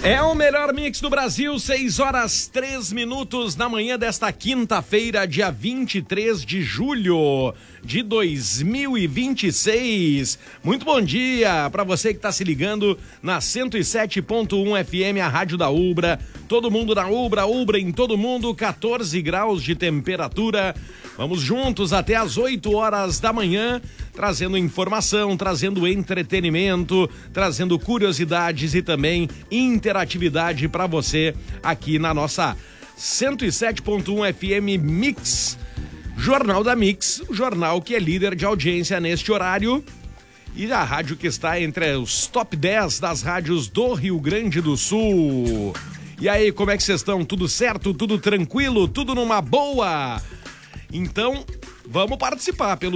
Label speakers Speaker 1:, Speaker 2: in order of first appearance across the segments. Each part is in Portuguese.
Speaker 1: É o melhor mix do Brasil, 6h03 na manhã desta quinta-feira, dia 23 de julho de 2026. Muito bom dia para você que está se ligando na 107.1 FM, a rádio da Ubra. Todo mundo na Ubra, Ubra em todo mundo, 14 graus de temperatura. Vamos juntos até às 8 horas da manhã, trazendo informação, trazendo entretenimento, trazendo curiosidades e também interatividade para você aqui na nossa 107.1 FM Mix, Jornal da Mix, o jornal que é líder de audiência neste horário e a rádio que está entre os top 10 das rádios do Rio Grande do Sul. E aí, como é que vocês estão? Tudo certo? Tudo tranquilo? Tudo numa boa? Então, vamos participar pelo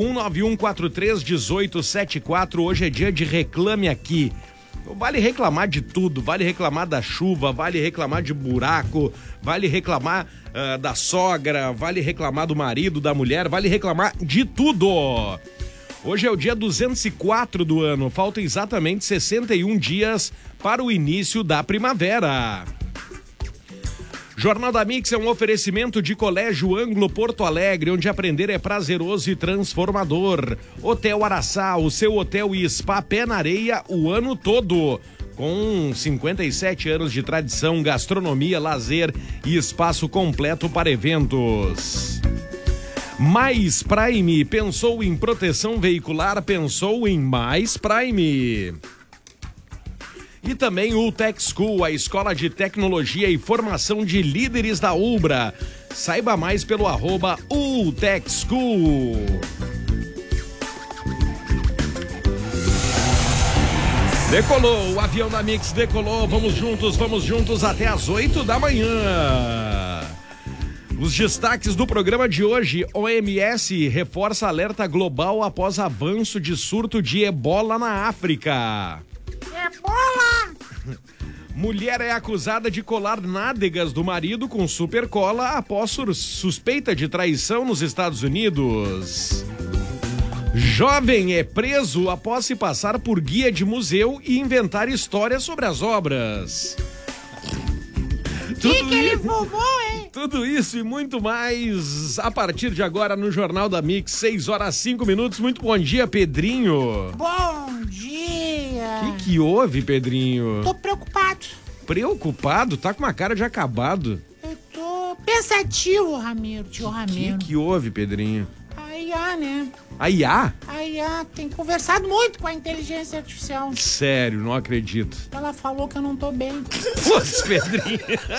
Speaker 1: 5191431874. Hoje é dia de Reclame Aqui. Vale reclamar de tudo, vale reclamar da chuva, vale reclamar de buraco, vale reclamar da sogra, vale reclamar do marido, da mulher, vale reclamar de tudo. Hoje é o dia 204 do ano, faltam exatamente 61 dias para o início da primavera. Jornal da Mix é um oferecimento de Colégio Ângulo Porto Alegre, onde aprender é prazeroso e transformador. Hotel Araçá, o seu hotel e spa pé na areia o ano todo. Com 57 anos de tradição, gastronomia, lazer e espaço completo para eventos. Mais Prime, pensou em proteção veicular, pensou em Mais Prime. E também o Tech School, a escola de tecnologia e formação de líderes da Ubra. Saiba mais pelo @UTechSchool. Decolou, o avião da Mix decolou, vamos juntos até às 8 da manhã. Os destaques do programa de hoje: OMS reforça alerta global após avanço de surto de ebola na África.
Speaker 2: Ebola!
Speaker 1: Mulher é acusada de colar nádegas do marido com supercola após suspeita de traição nos Estados Unidos. Jovem é preso após se passar por guia de museu e inventar histórias sobre as obras.
Speaker 2: Que ele fumou, hein?
Speaker 1: Tudo isso e muito mais a partir de agora no Jornal da Mix, 6h05. Muito bom dia, Pedrinho.
Speaker 2: Bom dia.
Speaker 1: O que houve, Pedrinho?
Speaker 2: Tô preocupado.
Speaker 1: Preocupado? Tá com uma cara de acabado.
Speaker 2: Eu tô pensativo, Ramiro, tio Ramiro.
Speaker 1: O que houve, Pedrinho?
Speaker 2: A IA, né?
Speaker 1: A IA?
Speaker 2: A IA tem conversado muito com a inteligência artificial.
Speaker 1: Sério, não acredito.
Speaker 2: Ela falou que eu não tô bem.
Speaker 1: Putz, Pedrinho.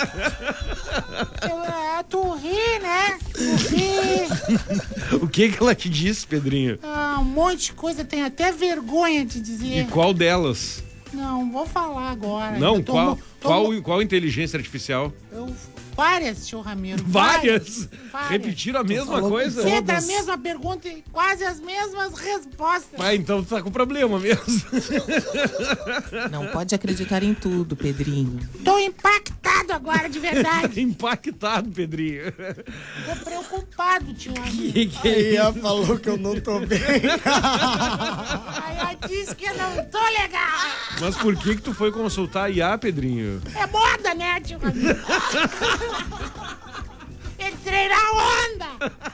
Speaker 2: Tu ri, né? Tu ri.
Speaker 1: O que ela te disse, Pedrinho?
Speaker 2: Um monte de coisa, tenho até vergonha de dizer.
Speaker 1: E qual delas?
Speaker 2: Não, vou falar agora.
Speaker 1: Não, qual inteligência artificial?
Speaker 2: Várias, tio Ramiro.
Speaker 1: Várias? Repetiram a mesma coisa?
Speaker 2: Sempre a mesma pergunta e quase as mesmas respostas.
Speaker 1: Mas então tu tá com problema mesmo.
Speaker 3: Não pode acreditar em tudo, Pedrinho.
Speaker 2: Tô impactado agora, de verdade.
Speaker 1: Impactado, Pedrinho.
Speaker 2: Tô preocupado, tio Ramiro.
Speaker 1: Que
Speaker 4: A IA falou que eu não tô bem.
Speaker 2: A IA disse que eu não tô legal.
Speaker 1: Mas por que tu foi consultar a IA, Pedrinho?
Speaker 2: É moda, né, tio Ramiro? Entrei na onda!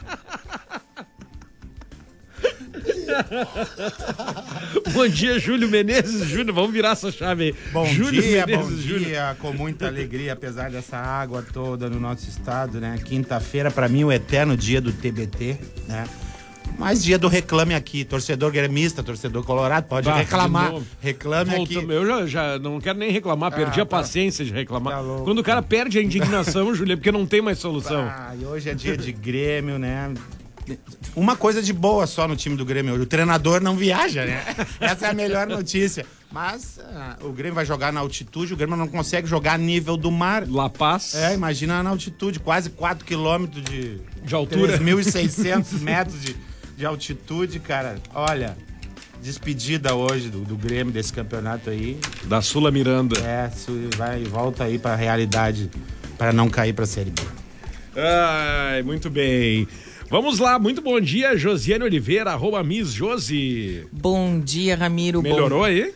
Speaker 1: Bom dia, Júlio Menezes. Júlio, vamos virar essa chave aí.
Speaker 4: Bom
Speaker 1: Júlio
Speaker 4: dia,
Speaker 1: Menezes,
Speaker 4: bom
Speaker 1: Júlio.
Speaker 4: dia. Com muita alegria, apesar dessa água toda no nosso estado, né? Quinta-feira, pra mim, o eterno dia do TBT, né? Mas dia do Reclame Aqui. Torcedor gremista, torcedor colorado, pode reclamar. Reclame aqui.
Speaker 1: Eu já não quero nem reclamar, perdi a paciência de reclamar.
Speaker 4: Tá louco.
Speaker 1: Quando o cara perde a indignação, Júlio, é porque não tem mais solução.
Speaker 4: E hoje é dia de Grêmio, né? Uma coisa de boa só no time do Grêmio hoje: o treinador não viaja, né? Essa é a melhor notícia. Mas o Grêmio vai jogar na altitude, o Grêmio não consegue jogar a nível do mar.
Speaker 1: La Paz.
Speaker 4: Imagina na altitude, quase 4 quilômetros de
Speaker 1: altura.
Speaker 4: 3.600 metros de altitude, cara. Olha, despedida hoje do Grêmio, desse campeonato aí.
Speaker 1: Da Sula Miranda.
Speaker 4: Volta aí pra realidade, para não cair pra Série B.
Speaker 1: Ai, muito bem. Vamos lá, muito bom dia, Josiane Oliveira, @Miss Josi.
Speaker 3: Bom dia, Ramiro.
Speaker 1: Melhorou aí?